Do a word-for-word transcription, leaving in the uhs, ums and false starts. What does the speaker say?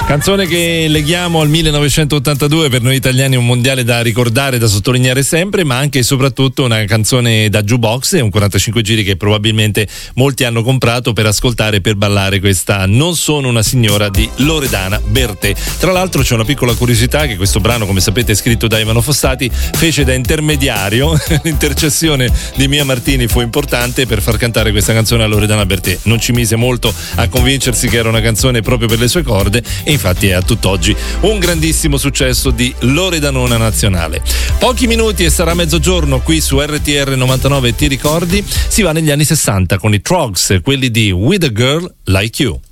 Canzone che leghiamo al millenovecentottantadue, per noi italiani un mondiale da ricordare, da sottolineare sempre, ma anche e soprattutto una canzone da jukebox e un quarantacinque giri che probabilmente molti hanno comprato per ascoltare e per ballare questa Non sono una signora di Loredana Bertè. Tra l'altro c'è una piccola curiosità, che questo brano, come sapete, è scritto da Ivano Fossati, fece da intermediario, l'intercessione di Mia Martini fu importante per far cantare questa canzone a Loredana Bertè. Non ci mise molto a convincersi che era una canzone proprio per le sue corde e infatti è a tutt'oggi un grandissimo successo di Loredanona nazionale. Pochi minuti e sarà mezzogiorno qui su R T R novantanove. Ti ricordi? Si va negli anni sessanta con i Trogs, quelli di With a Girl Like You.